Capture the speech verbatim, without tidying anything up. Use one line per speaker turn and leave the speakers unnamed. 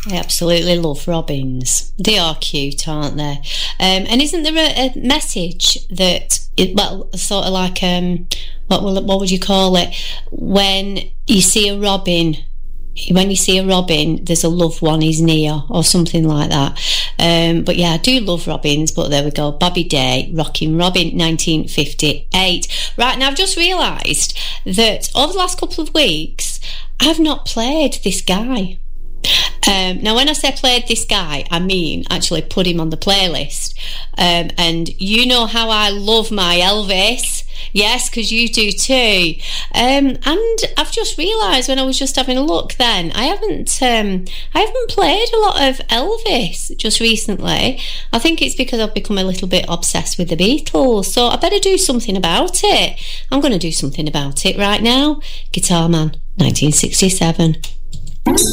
I absolutely love robins. They are cute, aren't they? Um, and isn't there a, a message that, it, well, sort of like, um, what will what would you call it? When you see a robin, when you see a robin, there's a loved one is near, or something like that. Um, but yeah, I do love robins. But there we go, Bobby Day, Rockin' Robin, nineteen fifty-eight. Right, now I've just realised that over the last couple of weeks, I've not played this guy. Um, now, when I say played this guy, I mean actually put him on the playlist. Um, and you know how I love my Elvis. Yes, because you do too. Um, and I've just realised when I was just having a look then, I haven't um, I haven't played a lot of Elvis just recently. I think it's because I've become a little bit obsessed with the Beatles. So I better do something about it. I'm going to do something about it right now. Guitar Man, nineteen sixty-seven.